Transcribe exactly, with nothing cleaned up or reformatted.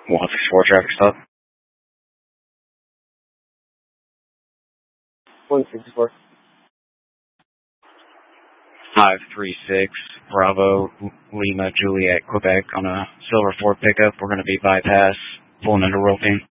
one six four traffic stop. one sixty-four. five three six Bravo Lima Juliet Quebec on a Silver Ford pickup. We're going to be bypass, pulling into Roping.